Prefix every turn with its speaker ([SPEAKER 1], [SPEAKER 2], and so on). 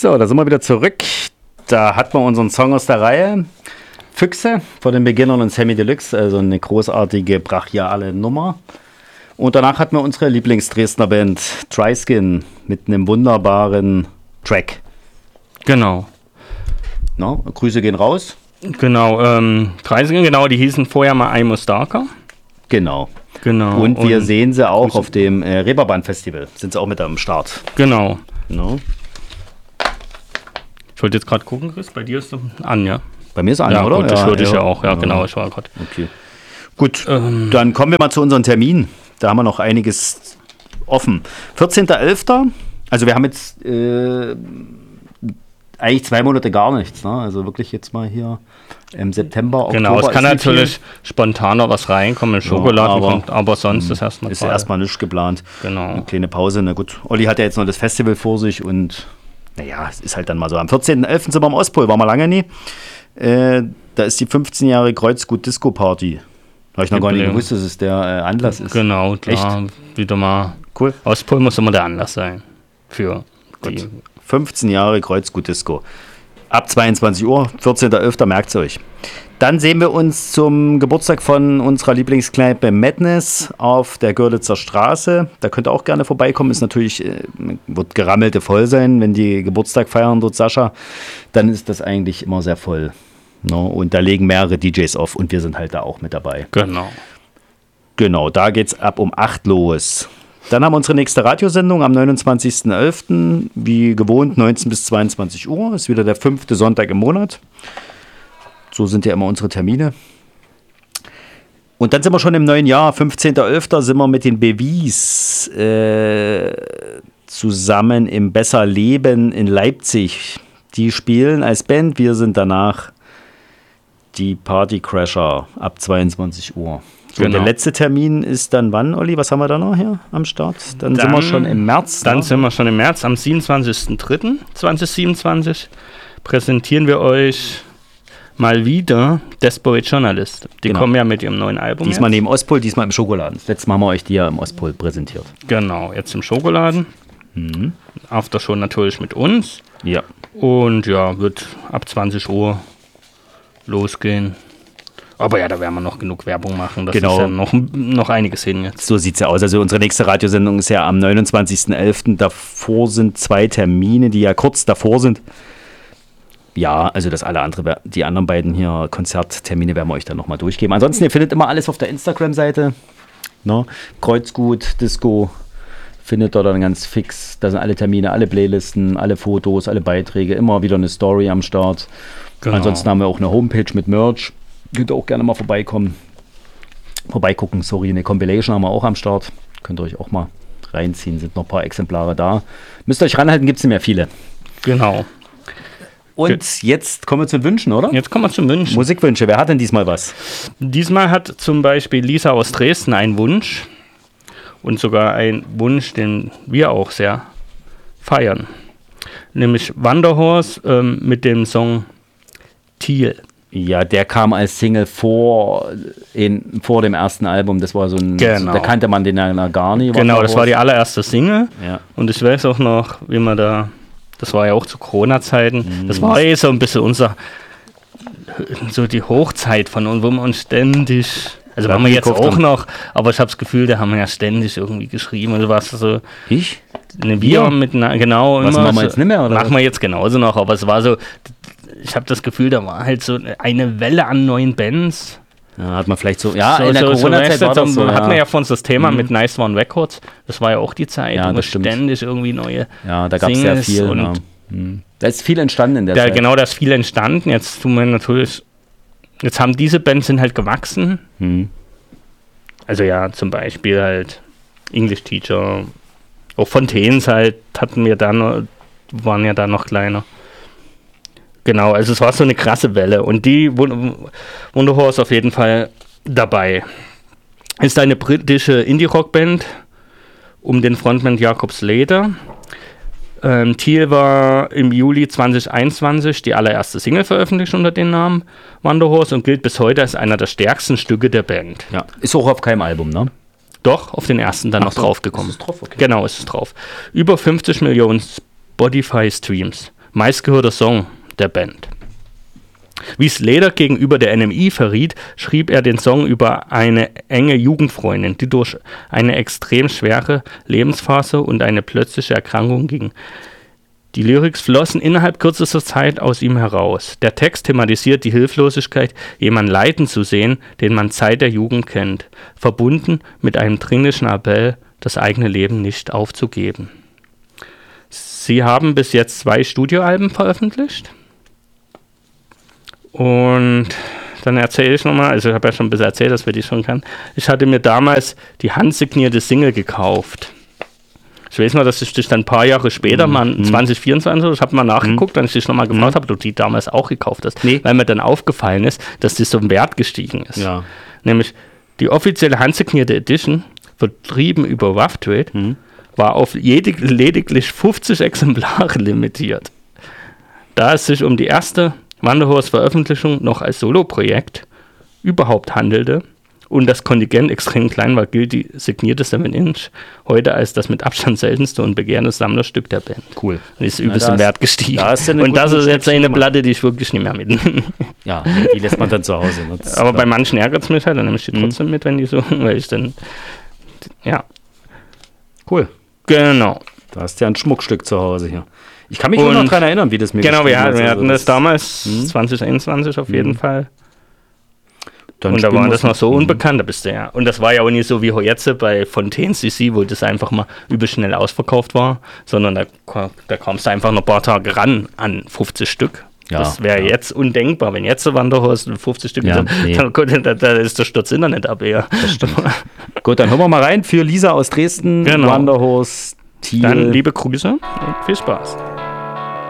[SPEAKER 1] So, da sind wir wieder zurück. Da hatten wir unseren Song aus der Reihe. Füchse von den Beginnern und Sammy Deluxe, also eine großartige, brachiale Nummer. Und danach hatten wir unsere Lieblings-Dresdner Band Tryskin mit einem wunderbaren Track.
[SPEAKER 2] Genau.
[SPEAKER 1] No, Grüße gehen raus.
[SPEAKER 2] Genau, Tryskin, genau, die hießen vorher mal I'm a Stalker.
[SPEAKER 1] Genau.
[SPEAKER 2] Genau.
[SPEAKER 1] Und wir sehen sie auch auf dem Reeperbahn-Festival. Sind sie auch mit am Start.
[SPEAKER 2] Genau.
[SPEAKER 1] No.
[SPEAKER 2] Ich wollte jetzt gerade gucken, Chris, bei dir ist es an, ja?
[SPEAKER 1] Bei mir ist an,
[SPEAKER 2] ja,
[SPEAKER 1] oder?
[SPEAKER 2] Gut, das hörte ich ja auch. Ja,
[SPEAKER 1] ja.
[SPEAKER 2] genau, ich war gerade.
[SPEAKER 1] Okay. Gut, dann kommen wir mal zu unseren Terminen. Da haben wir noch einiges offen. 14.11. Also wir haben jetzt eigentlich 2 Monate gar nichts. Ne? Also wirklich jetzt mal hier im September, Oktober.
[SPEAKER 2] Genau, es kann natürlich spontaner was reinkommen, Schokoladen, aber sonst ist erstmal
[SPEAKER 1] ist erstmal nichts geplant.
[SPEAKER 2] Genau.
[SPEAKER 1] Eine kleine Pause. Na gut, Olli hat ja jetzt noch das Festival vor sich und naja, es ist halt dann mal so. Am 14.11. sind wir am Ostpol, waren wir lange nie. Da ist die 15 Jahre Kreuzgut Disco Party. Habe ich noch gar nicht gewusst, dass es der Anlass ist.
[SPEAKER 2] Genau, klar. Echt? Wieder mal.
[SPEAKER 1] Cool.
[SPEAKER 2] Ostpol muss immer der Anlass sein. Für
[SPEAKER 1] die 15 Jahre Kreuzgut Disco. Ab 22 Uhr, 14.11. merkt es euch. Dann sehen wir uns zum Geburtstag von unserer Lieblingskneipe Madness auf der Görlitzer Straße. Da könnt ihr auch gerne vorbeikommen. Ist natürlich, wird gerammelte voll sein, wenn die Geburtstag feiern dort, Sascha. Dann ist das eigentlich immer sehr voll. No, und da legen mehrere DJs auf und wir sind halt da auch mit dabei. Genau, da geht's ab um 8 los. Dann haben wir unsere nächste Radiosendung am 29.11. Wie gewohnt 19 bis 22 Uhr. Ist wieder der 5. Sonntag im Monat. So sind ja immer unsere Termine. Und dann sind wir schon im neuen Jahr. 15.11. sind wir mit den Bewies zusammen im Besser Leben in Leipzig. Die spielen als Band. Wir sind danach die Partycrasher ab 22 Uhr. So, genau. Der letzte Termin ist dann wann, Olli? Was haben wir da noch hier am Start? Dann sind wir schon im März.
[SPEAKER 2] Dann sind wir schon im März. Am 27.03.2027 präsentieren wir euch mal wieder Desperate Journalist. Die kommen ja mit ihrem neuen Album.
[SPEAKER 1] Diesmal neben Ostpol, diesmal im Schokoladen. Letztes Mal haben wir euch die ja im Ostpol präsentiert.
[SPEAKER 2] Genau, jetzt im Schokoladen. Aftershow natürlich mit uns.
[SPEAKER 1] Ja.
[SPEAKER 2] Und ja, wird ab 20 Uhr losgehen. Aber ja, da werden wir noch genug Werbung machen. Das ist ja noch einiges hin jetzt.
[SPEAKER 1] So sieht es ja aus. Also unsere nächste Radiosendung ist ja am 29.11. Davor sind 2 Termine, die ja kurz davor sind. Ja, also die anderen beiden hier Konzerttermine werden wir euch dann nochmal durchgeben. Ansonsten, ihr findet immer alles auf der Instagram-Seite. Ne? Kreuzgut, Disco, findet ihr dann ganz fix. Da sind alle Termine, alle Playlisten, alle Fotos, alle Beiträge. Immer wieder eine Story am Start. Genau. Ansonsten haben wir auch eine Homepage mit Merch. Könnt ihr auch gerne mal vorbeigucken, eine Compilation haben wir auch am Start. Könnt ihr euch auch mal reinziehen, sind noch ein paar Exemplare da. Müsst ihr euch ranhalten, gibt es nicht mehr viele.
[SPEAKER 2] Genau.
[SPEAKER 1] Und jetzt kommen wir zu den Wünschen, oder?
[SPEAKER 2] Jetzt kommen wir zu Wünschen.
[SPEAKER 1] Musikwünsche, wer hat denn diesmal was?
[SPEAKER 2] Diesmal hat zum Beispiel Lisa aus Dresden einen Wunsch. Und sogar einen Wunsch, den wir auch sehr feiern. Nämlich Wanderhorse mit dem Song Thiel.
[SPEAKER 1] Ja, der kam als Single vor dem ersten Album. Das war so ein, da kannte man den ja gar nicht.
[SPEAKER 2] Genau, das war die allererste Single.
[SPEAKER 1] Ja.
[SPEAKER 2] Und ich weiß auch noch, wie man das war ja auch zu Corona-Zeiten. Das war so ein bisschen so die Hochzeit von uns, wo man uns ständig, also haben wir jetzt auch noch, aber ich habe das Gefühl, da haben wir ja ständig irgendwie geschrieben. Also was so.
[SPEAKER 1] Ich?
[SPEAKER 2] Wir mit einer, genau.
[SPEAKER 1] Was machen wir jetzt nicht mehr, oder?
[SPEAKER 2] Machen wir jetzt genauso noch, aber es war so. Ich habe das Gefühl, da war halt so eine Welle an neuen Bands.
[SPEAKER 1] Ja, hat man vielleicht so, ja, in der Corona-Zeit war das so,
[SPEAKER 2] hatten wir ja von uns das Thema mit Nice One Records. Das war ja auch die Zeit, wo ständig irgendwie neue
[SPEAKER 1] da gab es sehr viel. Und da ist viel entstanden in der Zeit.
[SPEAKER 2] Genau, da ist viel entstanden. Jetzt haben diese Bands sind halt gewachsen. Also ja, zum Beispiel halt English Teacher, auch Fontaines halt, waren ja da noch kleiner. Genau, also es war so eine krasse Welle und die Wunderhorse auf jeden Fall dabei. Ist eine britische Indie-Rock-Band um den Frontman Jakobs Leder. Thiel war im Juli 2021 die allererste Single veröffentlicht unter dem Namen Wanderhorse und gilt bis heute als einer der stärksten Stücke der Band.
[SPEAKER 1] Ja, ist auch auf keinem Album, ne?
[SPEAKER 2] Doch, auf den ersten dann noch draufgekommen.
[SPEAKER 1] Ist es drauf? Okay.
[SPEAKER 2] Genau, ist es drauf. Über 50 Millionen Spotify-Streams. meistgehörter Song der Band. Wie Slater gegenüber der NME verriet, schrieb er den Song über eine enge Jugendfreundin, die durch eine extrem schwere Lebensphase und eine plötzliche Erkrankung ging. Die Lyrics flossen innerhalb kürzester Zeit aus ihm heraus. Der Text thematisiert die Hilflosigkeit, jemanden leiden zu sehen, den man seit der Jugend kennt, verbunden mit einem dringlichen Appell, das eigene Leben nicht aufzugeben. Sie haben bis jetzt 2 Studioalben veröffentlicht. Und dann erzähle ich nochmal, also ich habe ja schon ein bisschen erzählt, dass wir die schon kennen. Ich hatte mir damals die handsignierte Single gekauft. Ich weiß noch, dass ich dich dann ein paar Jahre später, mal 2024, ich habe mal nachgeguckt, als ich dich nochmal gefragt habe, ob du die damals auch gekauft hast. Nee. Weil mir dann aufgefallen ist, dass die so im Wert gestiegen ist.
[SPEAKER 1] Ja.
[SPEAKER 2] Nämlich die offizielle handsignierte Edition, vertrieben über Rough Trade, war auf lediglich 50 Exemplare limitiert. Da es sich um die erste Wanderhorst-Veröffentlichung noch als Soloprojekt überhaupt handelte und das Kontingent extrem klein war, gilt die signierte 7-Inch heute als das mit Abstand seltenste und begehrtes Sammlerstück der Band.
[SPEAKER 1] Cool.
[SPEAKER 2] Und ist übelst im Wert gestiegen.
[SPEAKER 1] Und
[SPEAKER 2] das ist jetzt eine Platte, die ich wirklich nicht mehr mitnehme.
[SPEAKER 1] Ja, die lässt man dann zu Hause.
[SPEAKER 2] Aber bei manchen ärgert es mich halt, dann nehme ich die trotzdem mit, wenn die so, weil ich dann, ja.
[SPEAKER 1] Cool.
[SPEAKER 2] Genau.
[SPEAKER 1] Da hast du ja ein Schmuckstück zu Hause hier. Ich kann mich nur noch daran erinnern, wie das mir
[SPEAKER 2] genau, wir hatten das damals, 2021 auf jeden Fall. Dann und da war das noch so unbekannt, da bist du ja. Und das war ja auch nicht so wie jetzt bei Fontaine CC, wo das einfach mal übel schnell ausverkauft war, sondern da kommst du einfach noch ein paar Tage ran an 50 Stück. Ja, das wäre jetzt undenkbar, wenn jetzt so Wanderhorst 50 Stück dann ist der Sturz Internet ab eher.
[SPEAKER 1] Gut, dann hören wir mal rein für Lisa aus Dresden, Wanderhorst, Thiel.
[SPEAKER 2] Dann liebe Grüße und viel Spaß.